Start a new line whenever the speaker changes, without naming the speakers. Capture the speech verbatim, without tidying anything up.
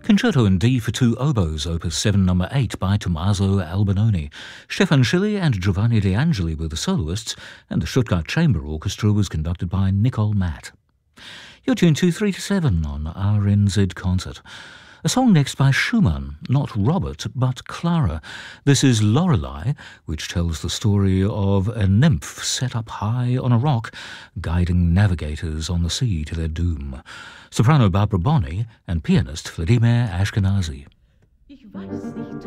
Concerto in D for two oboes, opus seven number eight by Tommaso Albinoni. Stefan Schilly and Giovanni De Angeli were the soloists, and the Stuttgart Chamber Orchestra was conducted by Nicole Matt. You're tuned to three to seven on R N Z Concert. A song next by Schumann, not Robert, but Clara. This is Lorelei, which tells the story of a nymph set up high on a rock, guiding navigators on the sea to their doom. Soprano Barbara Bonney and pianist Vladimir Ashkenazy.
Ich weiß nicht,